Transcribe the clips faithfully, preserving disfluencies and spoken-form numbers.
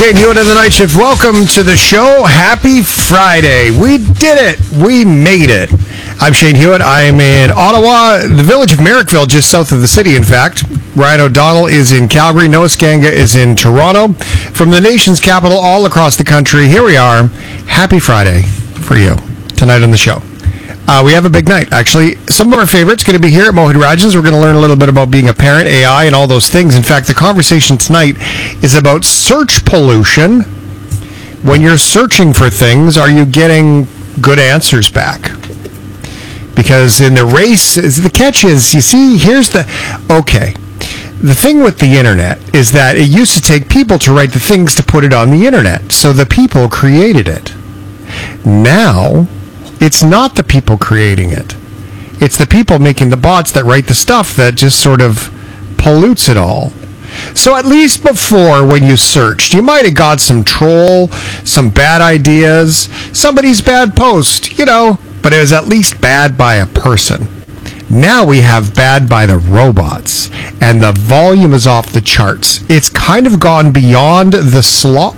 Shane Hewitt of the Night Shift. Welcome to the show. Happy Friday. We did it. We made it. I'm Shane Hewitt. I'm in Ottawa, the village of Merrickville, just south of the city, in fact. Ryan O'Donnell is in Calgary. Noah Skanga is in Toronto. From the nation's capital all across the country, here we are. Happy Friday for you tonight on the show. Uh, we have a big night, actually. Some of our favorites going to be here at Mohit Rajans. We're going to learn a little bit about being a parent, A I, and all those things. In fact, the conversation tonight is about search pollution. When you're searching for things, are you getting good answers back? Because in the race, the catch is, you see, here's the... Okay. The thing with the internet is that it used to take people to write the things to put it on the internet. So the people created it. Now... it's not the people creating it. It's the people making the bots that write the stuff that just sort of pollutes it all. So at least before, when you searched, you might have got some troll, some bad ideas, somebody's bad post, you know, but it was at least bad by a person. Now we have bad by the robots, and the volume is off the charts. It's kind of gone beyond the slop,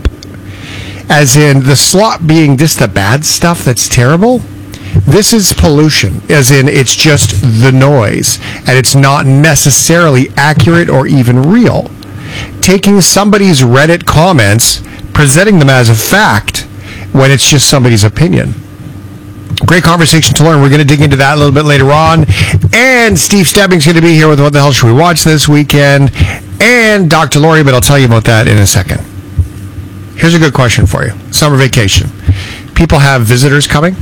as in the slop being just the bad stuff that's terrible. This is pollution, as in it's just the noise, and it's not necessarily accurate or even real. Taking somebody's Reddit comments, presenting them as a fact, when it's just somebody's opinion. Great conversation to learn. We're going to dig into that a little bit later on. And Steve Stebbing's going to be here with What the Hell Should We Watch this weekend? And Doctor Lori, but I'll tell you about that in a second. Here's a good question for you. Summer vacation. People have visitors coming.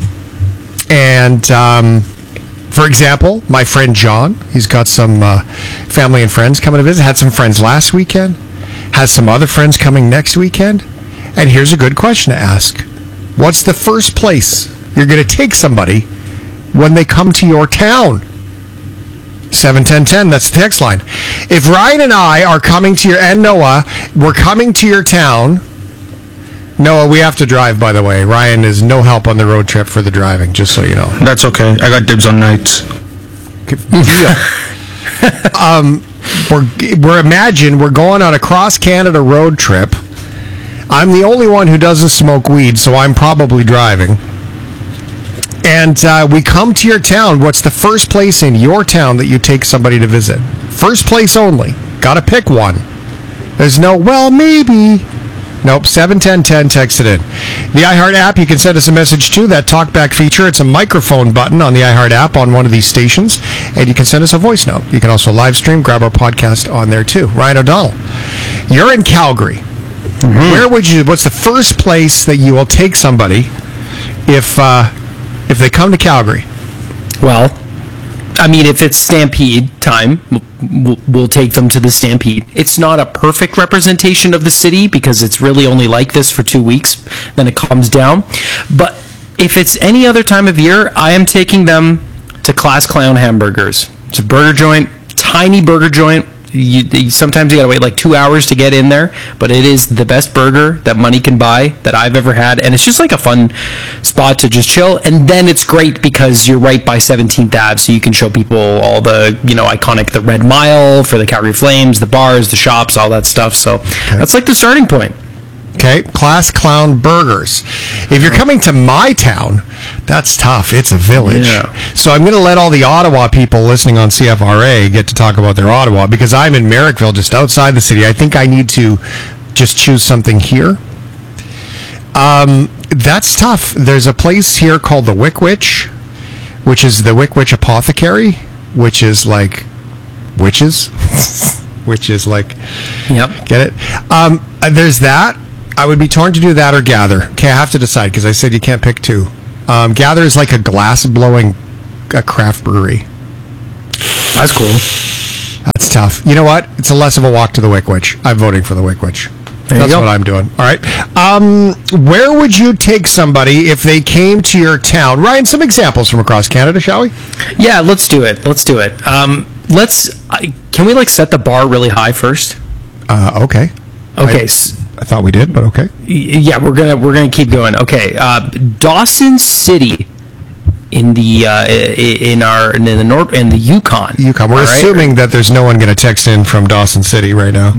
And, um, for example, my friend John, he's got some uh, family and friends coming to visit. Had some friends last weekend. Has some other friends coming next weekend. And here's a good question to ask. What's the first place you're going to take somebody when they come to your town? seven ten ten, that's the text line. If Ryan and I are coming to your, and Noah, we're coming to your town... Noah, we have to drive, by the way. Ryan is no help on the road trip for the driving, just so you know. That's okay. I got dibs on nights. um, we're, we're imagine we're going on a cross-Canada road trip. I'm the only one who doesn't smoke weed, so I'm probably driving. And uh, we come to your town. What's the first place in your town that you take somebody to visit? First place only. Got to pick one. There's no, well, maybe... Nope, seven ten ten, text it in. The iHeart app, you can send us a message to that talkback feature. It's a microphone button on the iHeart app on one of these stations, and you can send us a voice note. You can also live stream, grab our podcast on there too. Ryan O'Donnell, you're in Calgary. Mm-hmm. Where would you, what's the first place that you will take somebody if, uh, if they come to Calgary? Well, I mean, if it's Stampede time, we'll, we'll take them to the Stampede. It's not a perfect representation of the city because it's really only like this for two weeks. Then it calms down. But if it's any other time of year, I am taking them to Class Clown Hamburgers. It's a burger joint, tiny burger joint. You, you, sometimes you gotta wait like two hours to get in there, but it is the best burger that money can buy that I've ever had, and it's just like a fun spot to just chill. And then it's great because you're right by seventeenth Avenue, so you can show people all the, you know, iconic, the Red Mile for the Calgary Flames, the bars, the shops, all that stuff. So okay. That's like the starting point. Okay, Class Clown Burgers. If you're coming to my town, that's tough. It's a village. Yeah. So I'm going to let all the Ottawa people listening on C F R A get to talk about their Ottawa, because I'm in Merrickville, just outside the city. I think I need to just choose something here. Um, that's tough. There's a place here called the Wick Witch, which is the Wick Witch Apothecary, which is like witches. Which is like, yep. Get it? Um, there's that. I would be torn to do that or Gather. Okay, I have to decide because I said you can't pick two. Um, Gather is like a glass-blowing a craft brewery. That's cool. That's tough. You know what? It's a less of a walk to the Wick Witch. I'm voting for the Wick Witch. There That's you go. what I'm doing. All right. Um, where would you take somebody if they came to your town? Ryan, some examples from across Canada, shall we? Yeah, let's do it. Let's do it. Um, let's. Uh, can we like set the bar really high first? Uh, okay. Okay. I, I thought we did, but okay. Yeah, we're gonna we're gonna keep going. Okay. Uh, Dawson City. In the uh, in our in the north in the Yukon. Yukon. We're All assuming right? that there's no one going to text in from Dawson City right now.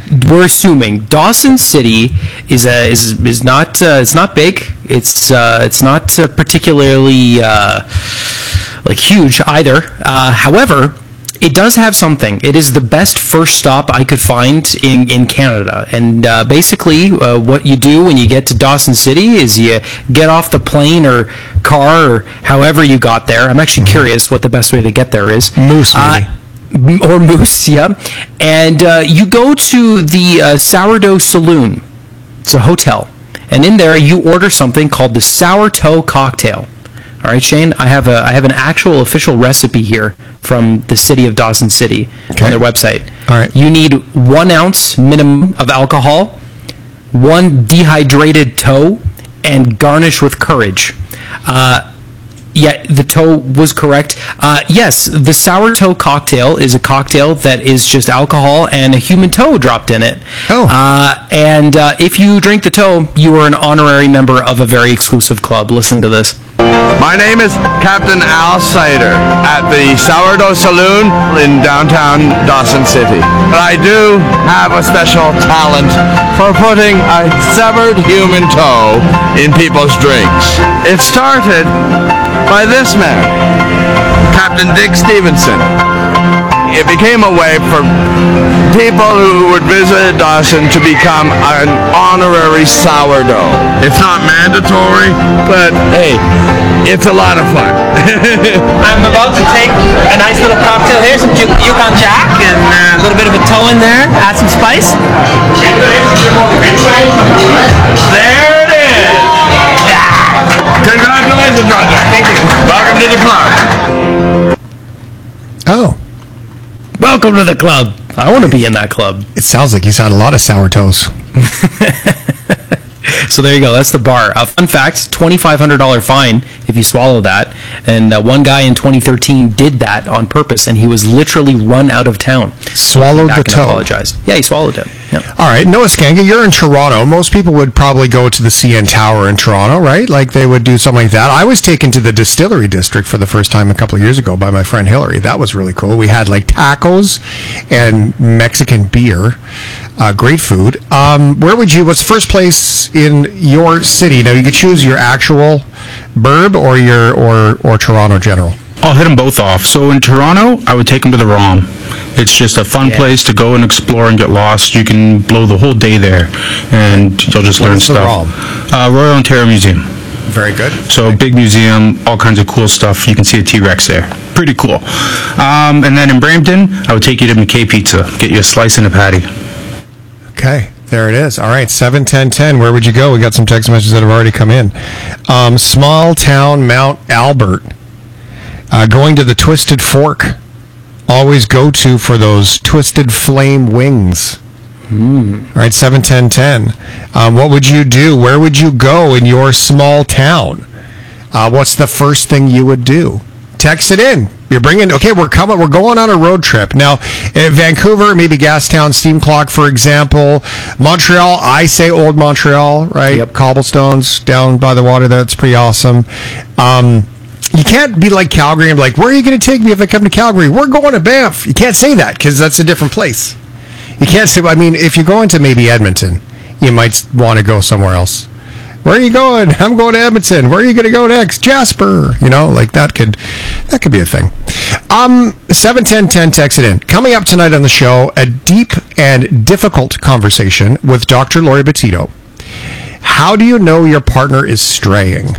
we're assuming Dawson City is a, is is not uh, it's not big. It's uh, it's not uh, particularly uh, like huge either. Uh, however, it does have something. It is the best first stop I could find in, in Canada. And uh, basically, uh, what you do when you get to Dawson City is you get off the plane or car or however you got there. I'm actually curious what the best way to get there is. Moose, maybe. Uh, or Moose, yeah. And uh, you go to the uh, Sourdough Saloon. It's a hotel. And in there, you order something called the Sourdough Cocktail. All right, Shane, I have a I have an actual official recipe here from the city of Dawson City okay. on their website. All right. You need one ounce minimum of alcohol, one dehydrated toe, and garnish with courage. Uh, Yeah, the toe was correct. Uh, yes, the sourdough cocktail is a cocktail that is just alcohol and a human toe dropped in it. Oh. Uh, and uh, if you drink the toe, you are an honorary member of a very exclusive club. Listen to this. My name is Captain Al Sider at the Sourdough Saloon in downtown Dawson City. But I do have a special talent for putting a severed human toe in people's drinks. It started by this man, Captain Dick Stevenson. It became a way for people who would visit Dawson to become an honorary sourdough. It's not mandatory, but hey, it's a lot of fun. I'm about to take a nice little cocktail here, some Ju- Yukon Jack, and uh, a little bit of a toe in there, add some spice. There it is! Congratulations, Roger. Thank you. Welcome to the club. Oh, Welcome to the club. I want to be in that club. it sounds like he's had a lot of sour toes. So there you go. That's the bar. Uh, fun fact, twenty-five hundred dollars fine if you swallow that. And uh, one guy in twenty thirteen did that on purpose, and he was literally run out of town. Swallowed Back the and toe. apologized. Yeah, he swallowed it. Yeah. All right, Noah Skanga, you're in Toronto. Most people would probably go to the C N Tower in Toronto, right? Like they would do something like that. I was taken to the Distillery District for the first time a couple of years ago by my friend Hillary. That was really cool. We had like tacos and Mexican beer. Uh, great food. Um, where would you, what's the first place in your city? Now, you could choose your actual burb or your or, or Toronto General. I'll hit them both off. So in Toronto, I would take them to the ROM. It's just a fun Yeah. place to go and explore and get lost. You can blow the whole day there, and you'll just learn is the stuff. ROM? Uh, Royal Ontario Museum. Very good. So big museum, all kinds of cool stuff. You can see a T-Rex there. Pretty cool. Um, and then in Brampton, I would take you to McKay Pizza. Get you a slice and a patty. Okay, there it is. All right, seven ten ten. Where would you go? We got some text messages that have already come in. Um, small town Mount Albert. Uh, going to the Twisted Fork. Always go to for those Twisted Flame wings. All right, seven ten ten. Um, what would you do? Where would you go in your small town? Uh, what's the first thing you would do? Text it in. You're bringing, okay, we're coming, we're going on a road trip. Now, in Vancouver, maybe Gastown, Steam Clock, for example. Montreal, I say old Montreal, right? Yep. Cobblestones down by the water, that's pretty awesome. Um, you can't be like Calgary and be like, where are you going to take me if I come to Calgary? We're going to Banff. You can't say that because that's a different place. You can't say, I mean, if you're going to maybe Edmonton, you might want to go somewhere else. Where are you going? I'm going to Edmonton. Where are you going to go next? Jasper. You know, like that could that could be a thing. Um, seven ten ten, text it in. Coming up tonight on the show, a deep and difficult conversation with Doctor Lori Bettito. How do you know your partner is straying?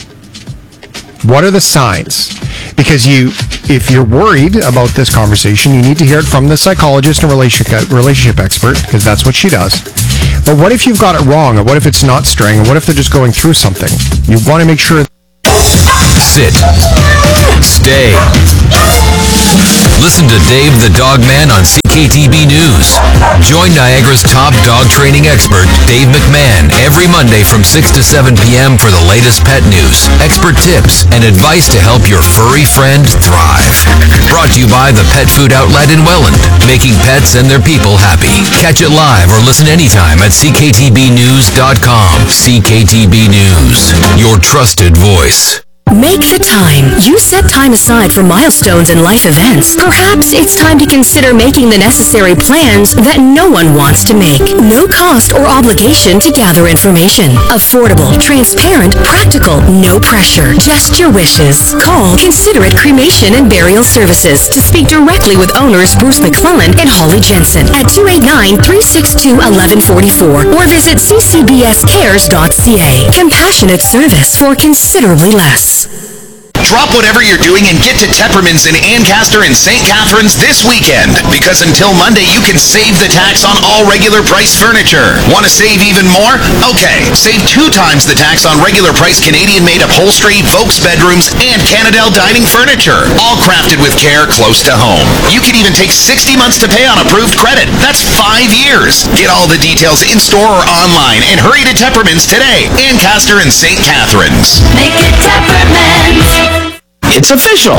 What are the signs? Because you, if you're worried about this conversation, you need to hear it from the psychologist and relationship relationship expert, because that's what she does. But what if you've got it wrong? Or what if it's not straying? Or what if they're just going through something? You want to make sure. Sit. Stay. Listen to Dave the Dog Man on C K T B News. Join Niagara's top dog training expert, Dave McMahon, every Monday from six to seven p.m. for the latest pet news, expert tips, and advice to help your furry friend thrive. Brought to you by the Pet Food Outlet in Welland, making pets and their people happy. Catch it live or listen anytime at c k t b news dot com. C K T B News, your trusted voice. Make the time. You set time aside for milestones and life events. Perhaps it's time to consider making the necessary plans that no one wants to make. No cost or obligation to gather information. Affordable, transparent, practical, no pressure. Just your wishes. Call Considerate Cremation and Burial Services to speak directly with owners Bruce McClellan and Holly Jensen at two eight nine, three six two, one one four four or visit c c b s cares dot c a. Compassionate service for considerably less. Drop whatever you're doing and get to Tepperman's in Ancaster and Saint Catharines this weekend, because until Monday you can save the tax on all regular price furniture. Want to save even more? Okay, save two times the tax on regular price Canadian-made upholstery, Volks bedrooms, and Canadel dining furniture, all crafted with care close to home. You can even take sixty months to pay on approved credit. That's five years. Get all the details in-store or online and hurry to Tepperman's today. Ancaster and Saint Catharines. Make it Tepperman's. It's official!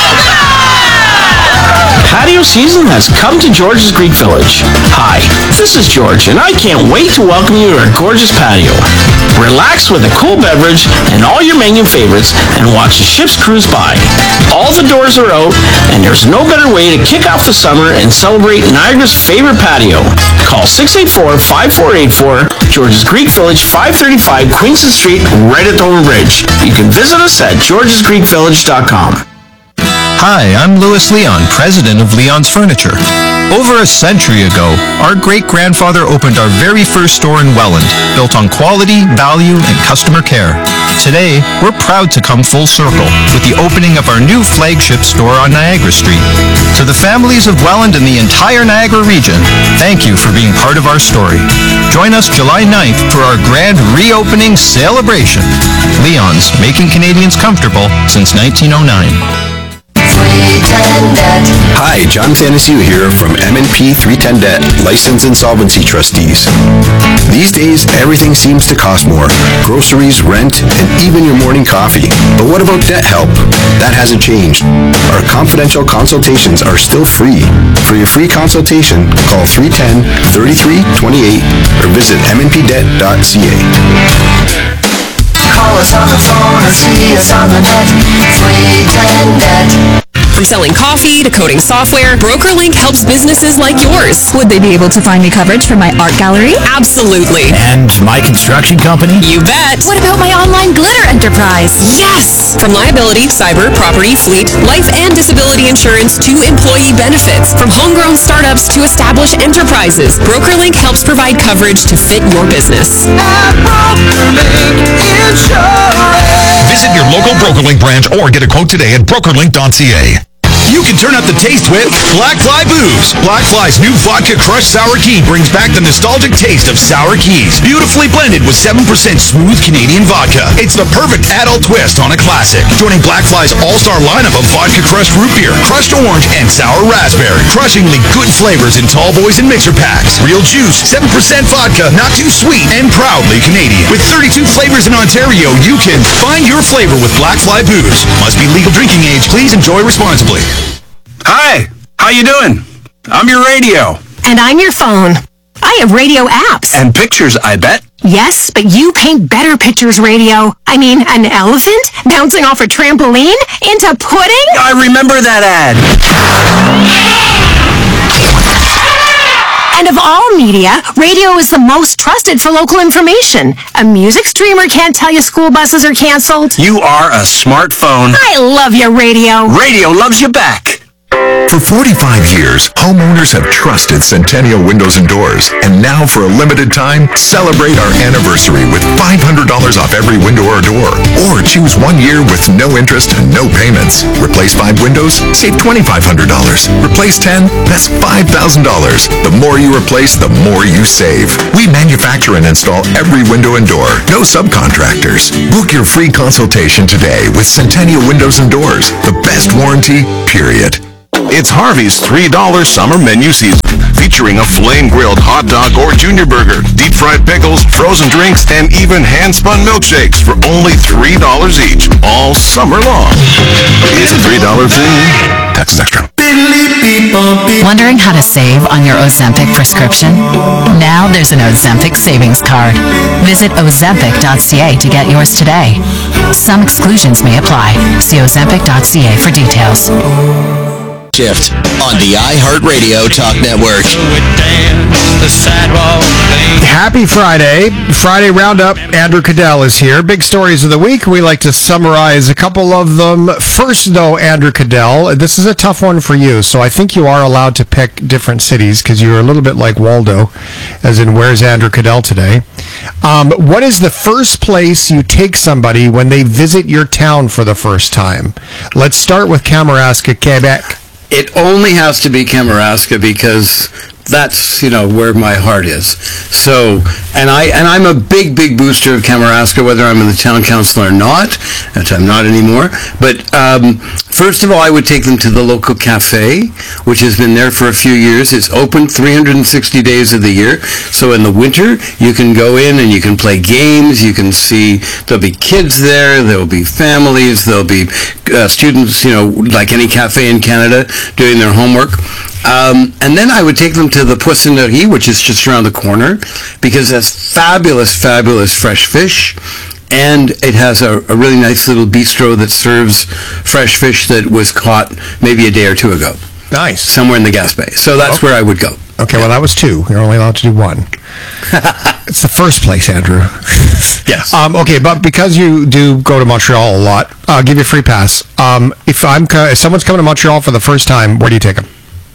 Patio season has come to George's Greek Village. Hi, this is George, and I can't wait to welcome you to our gorgeous patio. Relax with a cool beverage and all your menu favorites and watch the ships cruise by. All the doors are out, and there's no better way to kick off the summer and celebrate Niagara's favorite patio. Call six eight four, five four eight four, George's Greek Village, five thirty-five Queenston Street, right at Thornton Bridge. You can visit us at georges greek village dot com. Hi, I'm Louis Leon, president of Leon's Furniture. Over a century ago, our great-grandfather opened our very first store in Welland, built on quality, value, and customer care. Today, we're proud to come full circle with the opening of our new flagship store on Niagara Street. To the families of Welland and the entire Niagara region, thank you for being part of our story. Join us July ninth for our grand reopening celebration. Leon's, making Canadians comfortable since nineteen oh nine. Hi, John Fantasiu here from M and P three ten Debt, Licensed Insolvency Trustees. These days, everything seems to cost more. Groceries, rent, and even your morning coffee. But what about debt help? That hasn't changed. Our confidential consultations are still free. For your free consultation, call three one zero, three three two eight or visit m n p debt dot c a. Call us on the phone or see us on the net. three ten Debt. From selling coffee to coding software, BrokerLink helps businesses like yours. Would they be able to find me coverage for my art gallery? Absolutely. And my construction company? You bet. What about my online glitter enterprise? Yes! From liability, cyber, property, fleet, life and disability insurance to employee benefits. From homegrown startups to established enterprises, BrokerLink helps provide coverage to fit your business. At BrokerLink Insurance. Visit your local BrokerLink branch or get a quote today at broker link dot c a. You can turn up the taste with Black Fly Booze. Black Fly's new Vodka Crushed Sour Key brings back the nostalgic taste of Sour Keys, beautifully blended with seven percent smooth Canadian vodka. It's the perfect adult twist on a classic. Joining Black Fly's all-star lineup of vodka crushed root beer, crushed orange, and sour raspberry. Crushingly good flavors in tall boys and mixer packs. Real juice, seven percent vodka, not too sweet, and proudly Canadian. With thirty-two flavors in Ontario, you can find your flavor with Black Fly Booze. Must be legal drinking age. Please enjoy responsibly. Hi, how you doing? I'm your radio. And I'm your phone. I have radio apps. And pictures, I bet. Yes, but you paint better pictures, radio. I mean, an elephant bouncing off a trampoline into pudding? I remember that ad. And of all media, radio is the most trusted for local information. A music streamer can't tell you school buses are canceled. You are a smartphone. I love your radio. Radio loves you back. For forty-five years, homeowners have trusted Centennial Windows and Doors. And now, for a limited time, celebrate our anniversary with five hundred dollars off every window or door. Or choose one year with no interest and no payments. Replace five windows? Save twenty-five hundred dollars. Replace ten? That's five thousand dollars. The more you replace, the more you save. We manufacture and install every window and door. No subcontractors. Book your free consultation today with Centennial Windows and Doors. The best warranty, period. It's Harvey's three dollar summer menu season, featuring a flame-grilled hot dog or junior burger, deep-fried pickles, frozen drinks, and even hand-spun milkshakes for only three dollars each, all summer long. It's a three dollar thing. Taxes extra. Wondering how to save on your Ozempic prescription? Now there's an Ozempic savings card. Visit ozempic dot c a to get yours today. Some exclusions may apply. See ozempic dot c a for details. Shift on the iHeartRadio Talk Network. Happy Friday. Friday Roundup. Andrew Cadell is here. Big stories of the week. We like to summarize a couple of them. First, though, Andrew Cadell, this is a tough one for you, so I think you are allowed to pick different cities because you're a little bit like Waldo, as in where's Andrew Cadell today. Um, what is the first place you take somebody when they visit your town for the first time? Let's start with Kamouraska, Quebec. It only has to be Kamouraska because that's, you know, where my heart is. So, and, I, and I'm a big, big booster of Kamouraska, whether I'm in the town council or not, which I'm not anymore. But um, first of all, I would take them to the local cafe, which has been there for a few years. It's open three hundred sixty days of the year. So in the winter, you can go in and you can play games. You can see, there'll be kids there, there'll be families, there'll be uh, students, you know, like any cafe in Canada, doing their homework. Um, and then I would take them to the Poissonnerie, which is just around the corner, because that's fabulous, fabulous fresh fish. And it has a, a really nice little bistro that serves fresh fish that was caught maybe a day or two ago. Nice. Somewhere in the Gaspé. So that's okay. Where I would go. Okay, well, that was two. You're only allowed to do one. It's the first place, Andrew. Yes. Um, okay, but because you do go to Montreal a lot, I'll give you a free pass. Um, if I'm if someone's coming to Montreal for the first time, where do you take them?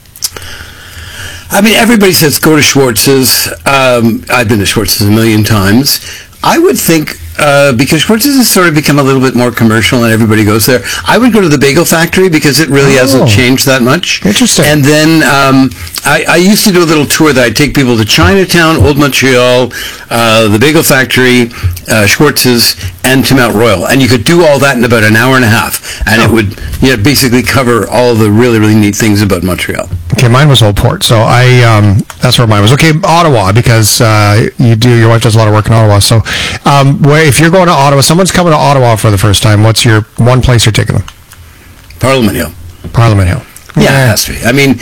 I mean, everybody says go to Schwartz's. Um, I've been to Schwartz's a million times. I would think, uh, because Schwartz's has sort of become a little bit more commercial and everybody goes there, I would go to the Bagel Factory because it really oh, hasn't changed that much. Interesting. And then um, I, I used to do a little tour that I'd take people to Chinatown, Old Montreal, uh, the Bagel Factory, uh, Schwartz's, and to Mount Royal. And you could do all that in about an hour and a half. And oh. it would yeah, basically cover all the really, really neat things about Montreal. Okay, mine was Old Port, so I um, that's where mine was. Okay, Ottawa, because uh, you do your wife does a lot of work in Ottawa. So, um, where, if you're going to Ottawa, someone's coming to Ottawa for the first time. What's your one place you're taking them? Parliament Hill. Parliament Hill. Yeah, it has to be. I mean,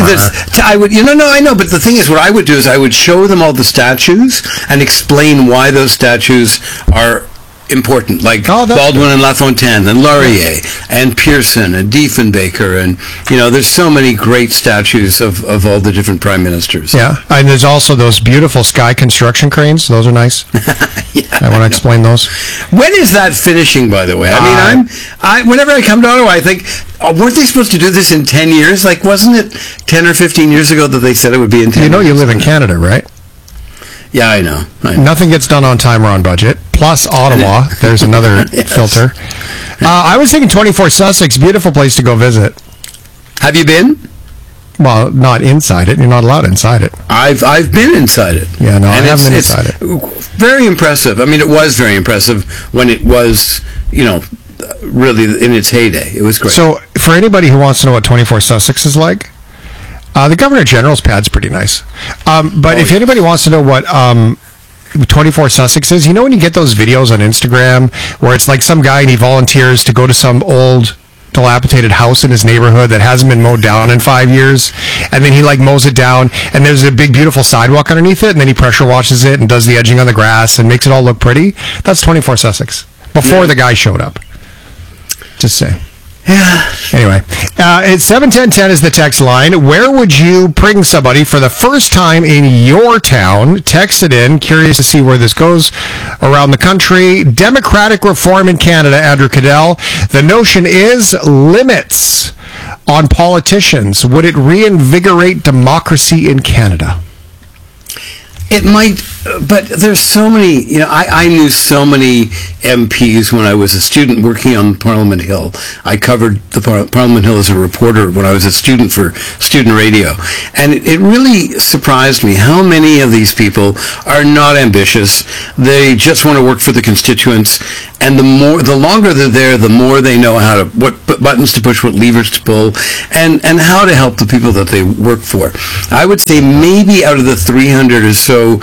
I would, you know, no, I know, but the thing is, what I would do is I would show them all the statues and explain why those statues are important, like oh, Baldwin and LaFontaine and Laurier and Pearson and Diefenbaker, and you know, there's so many great statues of, of all the different prime ministers. Yeah, and there's also those beautiful sky construction cranes. Those are nice. Yeah, I want to explain those. When is that finishing, by the way? I mean, uh, I'm I whenever I come to Ottawa, I think, oh, weren't they supposed to do this in ten years? Like, wasn't it ten or fifteen years ago that they said it would be in ten years? You know, you live in Canada, right? Yeah, I know. I know. Nothing gets done on time or on budget. Plus Ottawa, there's another yes. filter. Uh, I was thinking twenty-four Sussex, beautiful place to go visit. Have you been? Well, not inside it. You're not allowed inside it. I've I've been inside it. Yeah, no, and I haven't been it's, inside it's it. Very impressive. I mean, it was very impressive when it was, you know, really in its heyday. It was great. So, for anybody who wants to know what twenty-four Sussex is like, Uh, the Governor General's pad's pretty nice. Um, but oh, if yeah. anybody wants to know what um, twenty-four Sussex is, you know when you get those videos on Instagram where it's like some guy and he volunteers to go to some old dilapidated house in his neighborhood that hasn't been mowed down in five years, and then he like mows it down, and there's a big beautiful sidewalk underneath it, and then he pressure washes it and does the edging on the grass and makes it all look pretty. That's twenty-four Sussex. Before yeah. the guy showed up. Just say. Yeah. Anyway, uh, it's seven ten ten is the text line. Where would you bring somebody for the first time in your town? Text it in. Curious to see where this goes around the country. Democratic reform in Canada, Andrew Cadell. The notion is limits on politicians. Would it reinvigorate democracy in Canada? It might, but there's so many, you know, I, I knew so many M Ps when I was a student working on Parliament Hill. I covered the Par- Parliament Hill as a reporter when I was a student for student radio. And it, it really surprised me how many of these people are not ambitious. They just want to work for the constituents. And the more, the longer they're there, the more they know how to, what buttons to push, what levers to pull, and, and how to help the people that they work for. I would say maybe out of the three hundred or so M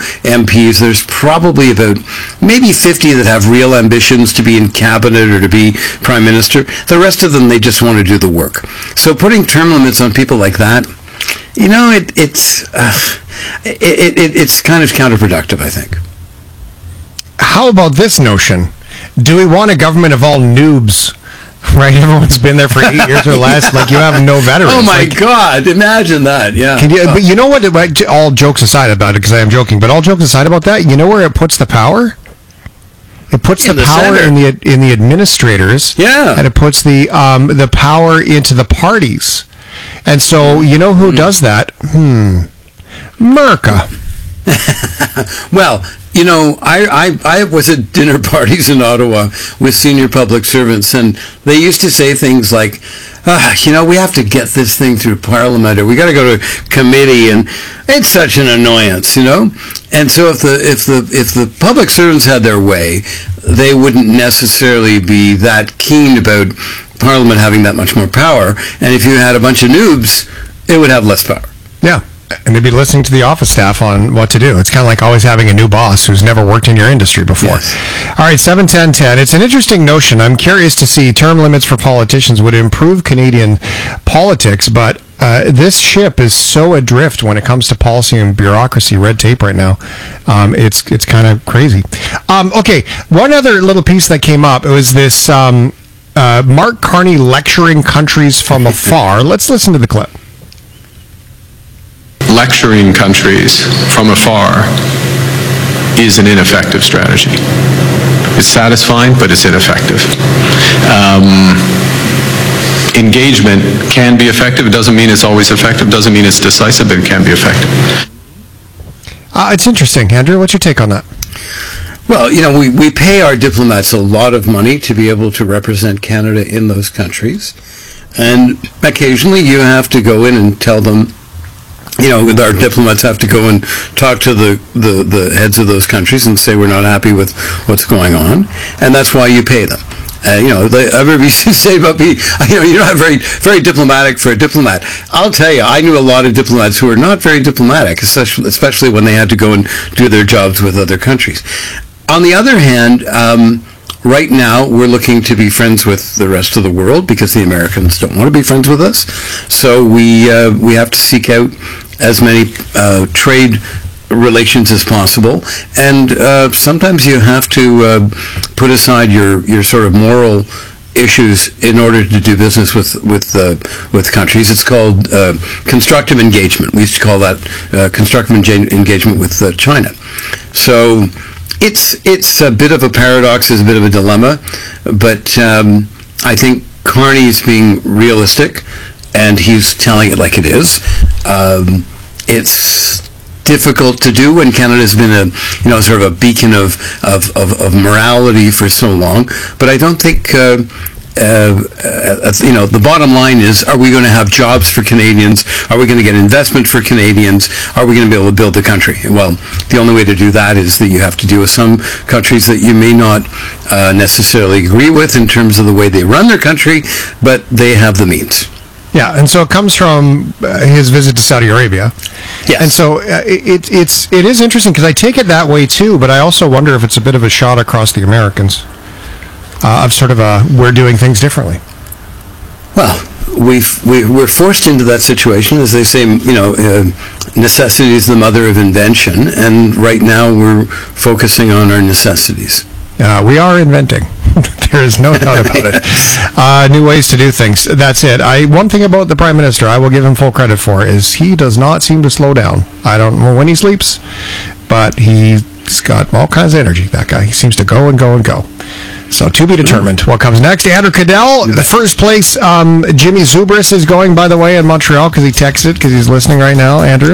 Ps, there's probably about maybe fifty that have real ambitions to be in cabinet or to be prime minister. The rest of them, they just want to do the work. So putting term limits on people like that, you know, it, it's uh, it, it, it's kind of counterproductive, I think. How about this notion? Do we want a government of all noobs? Right, everyone's been there for eight years or less. Like, you have no veterans. Oh my like, God! Imagine that. Yeah. Can you, but you know what? All jokes aside about it, because I am joking. But all jokes aside about that, you know where it puts the power? It puts in the, the power center. in the in the administrators. Yeah. And it puts the um, the power into the parties. And so, you know who mm. does that? Hmm. Merca. Well, you know, I, I, I was at dinner parties in Ottawa with senior public servants, and they used to say things like, ah, you know, we have to get this thing through Parliament, or we got to go to committee, and it's such an annoyance, you know? And so if the, if the, if the public servants had their way, they wouldn't necessarily be that keen about Parliament having that much more power, and if you had a bunch of noobs, it would have less power. Yeah. And they'd be listening to the office staff on what to do. It's kind of like always having a new boss who's never worked in your industry before. Yes. All right, seven ten ten. It's an interesting notion. I'm curious to see term limits for politicians would improve Canadian politics, but uh, this ship is so adrift when it comes to policy and bureaucracy, red tape right now. Um, it's it's kind of crazy. Um, okay, one other little piece that came up, it was this um, uh, Mark Carney lecturing countries from afar. Let's listen to the clip. Lecturing countries from afar is an ineffective strategy. It's satisfying, but it's ineffective. Um, engagement can be effective. It doesn't mean it's always effective. It doesn't mean it's decisive, but it can be effective. Uh, it's interesting. Andrew, what's your take on that? Well, you know, we, we pay our diplomats a lot of money to be able to represent Canada in those countries. And occasionally you have to go in and tell them, you know, our diplomats have to go and talk to the, the, the heads of those countries and say we're not happy with what's going on, and that's why you pay them. Uh, you know, they, everybody used to say about me, you know, you're not very, very diplomatic for a diplomat. I'll tell you, I knew a lot of diplomats who were not very diplomatic, especially, especially when they had to go and do their jobs with other countries. On the other hand, um, right now, we're looking to be friends with the rest of the world because the Americans don't want to be friends with us. So we uh, we have to seek out as many uh, trade relations as possible, and uh, sometimes you have to uh, put aside your, your sort of moral issues in order to do business with with uh, with countries. It's called uh, constructive engagement. We used to call that uh, constructive enga- engagement with uh, China. So it's it's a bit of a paradox, it's a bit of a dilemma, but um, I think Carney's being realistic, and he's telling it like it is. Um, it's difficult to do when Canada's been a, you know, sort of a beacon of, of, of, of morality for so long. But I don't think, uh, uh, uh, you know, the bottom line is, are we going to have jobs for Canadians? Are we going to get investment for Canadians? Are we going to be able to build the country? Well, the only way to do that is that you have to deal with some countries that you may not uh, necessarily agree with in terms of the way they run their country, but they have the means. Yeah, and so it comes from uh, his visit to Saudi Arabia. Yes. And so uh, it, it's, it is interesting because I take it that way too, but I also wonder if it's a bit of a shot across the Americans uh, of sort of a, we're doing things differently. Well, we've, we, we're forced into that situation. As they say, you know, uh, necessity is the mother of invention, and right now we're focusing on our necessities. Uh, we are inventing. There is no doubt about it. Uh, new ways to do things. That's it. I one thing about the Prime Minister I will give him full credit for is he does not seem to slow down. I don't know when he sleeps, but he's got all kinds of energy, that guy. He seems to go and go and go. So to be determined what comes next. Andrew Cadell, the first place. Um, Jimmy Zubris is going, by the way, in Montreal because he texted because he's listening right now, Andrew.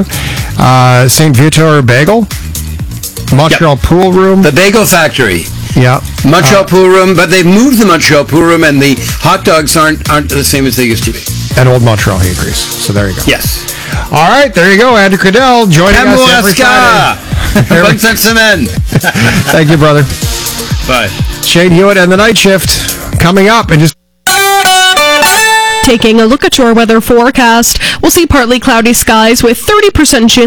Uh, Saint Viateur Bagel. Montreal yep. Pool Room. The Bagel Factory. Yeah. Montreal uh, Pool Room, but they've moved the Montreal Pool Room, and the hot dogs aren't aren't the same as they used to be. And Old Montreal, he agrees. So there you go. Yes. All right, there you go. Andrew Cadell joining us every Friday. Thank you, brother. Bye. Shane Hewitt and the Night Shift coming up in just... Taking a look at your weather forecast, we'll see partly cloudy skies with thirty percent chance